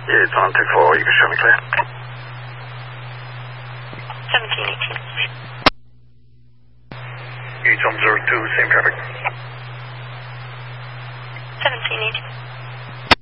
Yeah, it's on 2-4. You can show me clear. 1718. It's on 02, same traffic.